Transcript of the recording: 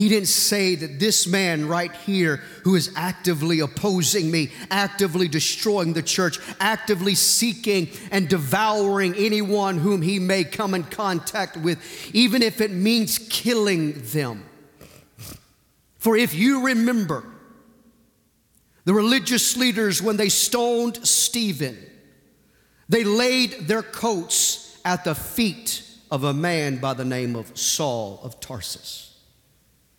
He didn't say that this man right here who is actively opposing me, actively destroying the church, actively seeking and devouring anyone whom he may come in contact with, even if it means killing them. For if you remember, the religious leaders, when they stoned Stephen, they laid their coats at the feet of a man by the name of Saul of Tarsus.